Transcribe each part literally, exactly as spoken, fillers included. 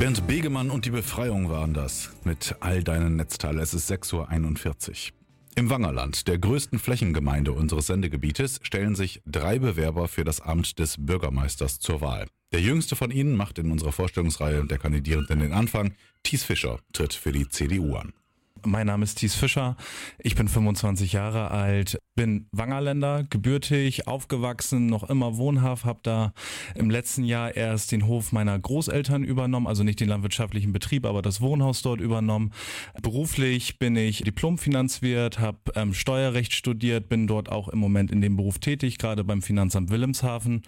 Bernd Begemann und die Befreiung waren das. Mit all deinen Netzteilen. Es ist sechs Uhr einundvierzig. Im Wangerland, der größten Flächengemeinde unseres Sendegebietes, stellen sich drei Bewerber für das Amt des Bürgermeisters zur Wahl. Der jüngste von ihnen macht in unserer Vorstellungsreihe der Kandidierenden den Anfang. Thies Fischer tritt für die C D U an. Mein Name ist Thies Fischer, ich bin fünfundzwanzig Jahre alt, bin Wangerländer, gebürtig, aufgewachsen, noch immer wohnhaft, habe da im letzten Jahr erst den Hof meiner Großeltern übernommen, also nicht den landwirtschaftlichen Betrieb, aber das Wohnhaus dort übernommen. Beruflich bin ich Diplom-Finanzwirt, habe ähm, Steuerrecht studiert, bin dort auch im Moment in dem Beruf tätig, gerade beim Finanzamt Wilhelmshaven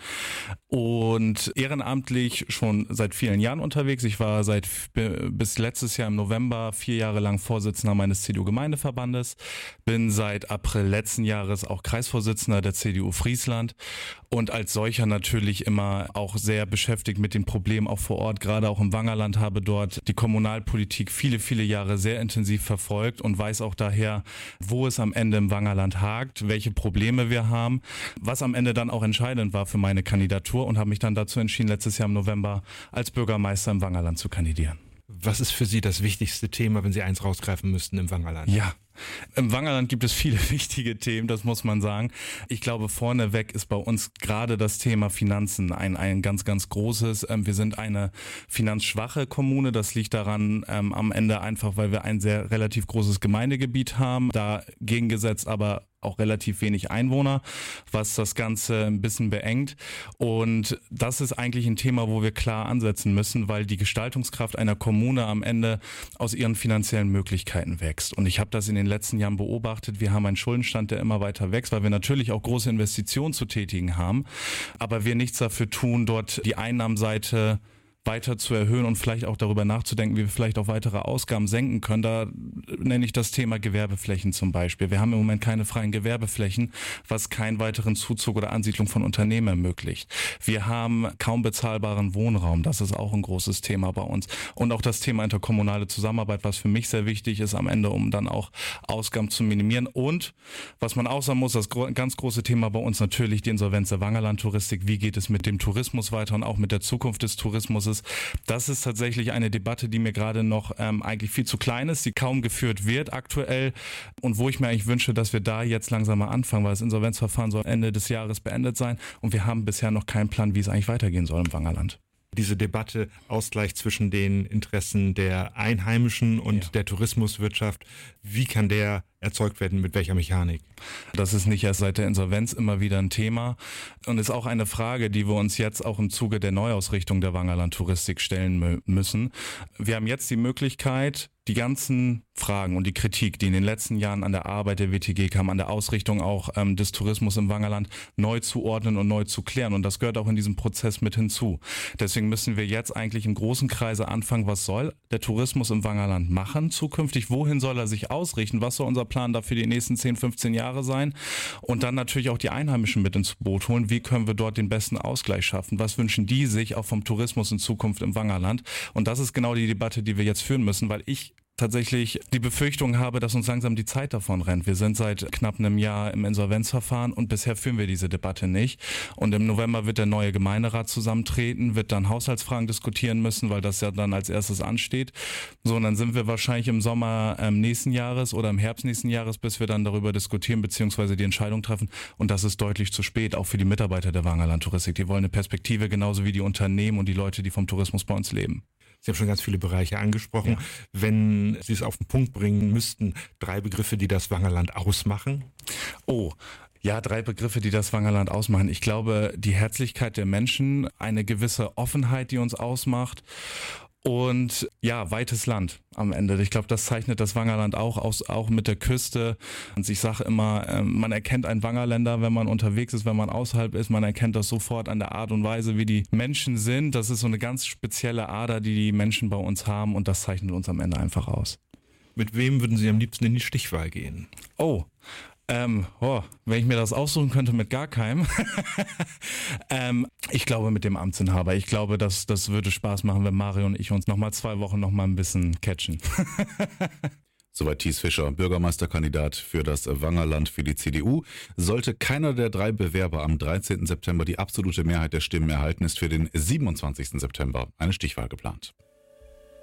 und ehrenamtlich schon seit vielen Jahren unterwegs. Ich war seit bis letztes Jahr im November vier Jahre lang Vorsitzender meines C D U-Gemeindeverbandes, bin seit April letzten Jahres auch Kreisvorsitzender der C D U Friesland und als solcher natürlich immer auch sehr beschäftigt mit den Problemen auch vor Ort, gerade auch im Wangerland, habe dort die Kommunalpolitik viele, viele Jahre sehr intensiv verfolgt und weiß auch daher, wo es am Ende im Wangerland hakt, welche Probleme wir haben, was am Ende dann auch entscheidend war für meine Kandidatur und habe mich dann dazu entschieden, letztes Jahr im November als Bürgermeister im Wangerland zu kandidieren. Was ist für Sie das wichtigste Thema, wenn Sie eins rausgreifen müssten im Wangerland? Ja, im Wangerland gibt es viele wichtige Themen, das muss man sagen. Ich glaube, vorneweg ist bei uns gerade das Thema Finanzen ein, ein ganz, ganz großes. Wir sind eine finanzschwache Kommune. Das liegt daran ähm, am Ende einfach, weil wir ein sehr relativ großes Gemeindegebiet haben. Dagegen gesetzt aber auch relativ wenig Einwohner, was das Ganze ein bisschen beengt. Und das ist eigentlich ein Thema, wo wir klar ansetzen müssen, weil die Gestaltungskraft einer Kommune am Ende aus ihren finanziellen Möglichkeiten wächst. Und ich habe das in den letzten Jahren beobachtet. Wir haben einen Schuldenstand, der immer weiter wächst, weil wir natürlich auch große Investitionen zu tätigen haben, aber wir nichts dafür tun, dort die Einnahmenseite weiter zu erhöhen und vielleicht auch darüber nachzudenken, wie wir vielleicht auch weitere Ausgaben senken können. Da nenne ich das Thema Gewerbeflächen zum Beispiel. Wir haben im Moment keine freien Gewerbeflächen, was keinen weiteren Zuzug oder Ansiedlung von Unternehmen ermöglicht. Wir haben kaum bezahlbaren Wohnraum. Das ist auch ein großes Thema bei uns. Und auch das Thema interkommunale Zusammenarbeit, was für mich sehr wichtig ist am Ende, um dann auch Ausgaben zu minimieren. Und was man auch sagen muss, das ganz große Thema bei uns natürlich die Insolvenz der Wangerland-Touristik. Wie geht es mit dem Tourismus weiter und auch mit der Zukunft des Tourismus? Das ist tatsächlich eine Debatte, die mir gerade noch ähm, eigentlich viel zu klein ist, die kaum geführt wird aktuell und wo ich mir eigentlich wünsche, dass wir da jetzt langsam mal anfangen, weil das Insolvenzverfahren soll Ende des Jahres beendet sein und wir haben bisher noch keinen Plan, wie es eigentlich weitergehen soll im Wangerland. Diese Debatte, Ausgleich zwischen den Interessen der Einheimischen und ja. der Tourismuswirtschaft, wie kann der erzeugt werden, mit welcher Mechanik? Das ist nicht erst seit der Insolvenz immer wieder ein Thema und ist auch eine Frage, die wir uns jetzt auch im Zuge der Neuausrichtung der Wangerland-Touristik stellen müssen. Wir haben jetzt die Möglichkeit, die ganzen Fragen und die Kritik, die in den letzten Jahren an der Arbeit der W T G kam, an der Ausrichtung auch ähm, des Tourismus im Wangerland neu zu ordnen und neu zu klären. Und das gehört auch in diesem Prozess mit hinzu. Deswegen müssen wir jetzt eigentlich im großen Kreise anfangen, was soll der Tourismus im Wangerland machen zukünftig? Wohin soll er sich ausrichten? Was soll unser Plan da für die nächsten zehn, fünfzehn Jahre sein? Und dann natürlich auch die Einheimischen mit ins Boot holen. Wie können wir dort den besten Ausgleich schaffen? Was wünschen die sich auch vom Tourismus in Zukunft im Wangerland? Und das ist genau die Debatte, die wir jetzt führen müssen, weil ich tatsächlich die Befürchtung habe, dass uns langsam die Zeit davon rennt. Wir sind seit knapp einem Jahr im Insolvenzverfahren und bisher führen wir diese Debatte nicht. Und im November wird der neue Gemeinderat zusammentreten, wird dann Haushaltsfragen diskutieren müssen, weil das ja dann als erstes ansteht. So, und dann sind wir wahrscheinlich im Sommer ähm, nächsten Jahres oder im Herbst nächsten Jahres, bis wir dann darüber diskutieren bzw. die Entscheidung treffen. Und das ist deutlich zu spät, auch für die Mitarbeiter der Wangerland-Touristik. Die wollen eine Perspektive, genauso wie die Unternehmen und die Leute, die vom Tourismus bei uns leben. Sie haben schon ganz viele Bereiche angesprochen. Ja. Wenn Sie es auf den Punkt bringen müssten, drei Begriffe, die das Wangerland ausmachen? Oh, ja, drei Begriffe, die das Wangerland ausmachen. Ich glaube, die Herzlichkeit der Menschen, eine gewisse Offenheit, die uns ausmacht. Und ja, weites Land am Ende. Ich glaube, das zeichnet das Wangerland auch aus, auch mit der Küste. Und ich sage immer, man erkennt einen Wangerländer, wenn man unterwegs ist, wenn man außerhalb ist. Man erkennt das sofort an der Art und Weise, wie die Menschen sind. Das ist so eine ganz spezielle Ader, die die Menschen bei uns haben. Und das zeichnet uns am Ende einfach aus. Mit wem würden Sie am liebsten in die Stichwahl gehen? Oh, Ähm, oh, wenn ich mir das aussuchen könnte, mit gar keinem. ähm, ich glaube mit dem Amtsinhaber. Ich glaube, das, das würde Spaß machen, wenn Mario und ich uns nochmal zwei Wochen nochmal ein bisschen catchen. Soweit Thies Fischer, Bürgermeisterkandidat für das Wangerland für die C D U. Sollte keiner der drei Bewerber am dreizehnten September die absolute Mehrheit der Stimmen erhalten, ist für den siebenundzwanzigsten September eine Stichwahl geplant.